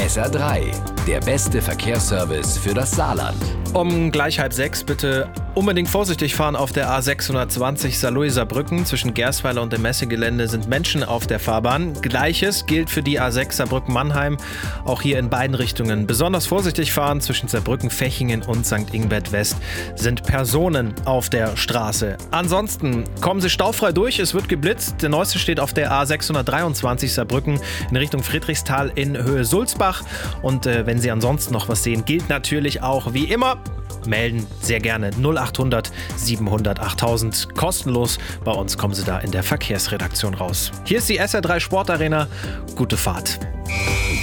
SR3, der beste Verkehrsservice für das Saarland. Um gleich 5:30 bitte unbedingt vorsichtig fahren auf der A620 Saarlouis-Saarbrücken. Zwischen Gersweiler und dem Messegelände sind Menschen auf der Fahrbahn. Gleiches gilt für die A6 Saarbrücken-Mannheim. Auch hier in beiden Richtungen besonders vorsichtig fahren. Zwischen Saarbrücken, Fechingen und St. Ingbert West sind Personen auf der Straße. Ansonsten kommen Sie staufrei durch. Es wird geblitzt. Der neueste steht auf der A623 Saarbrücken in Richtung Friedrichsthal in Höhe Sulzbach. Und wenn Sie ansonsten noch was sehen, gilt natürlich auch wie immer, melden sehr gerne 0800 700 8000. Kostenlos. Bei uns kommen Sie da in der Verkehrsredaktion raus. Hier ist die SR3 Sportarena. Gute Fahrt.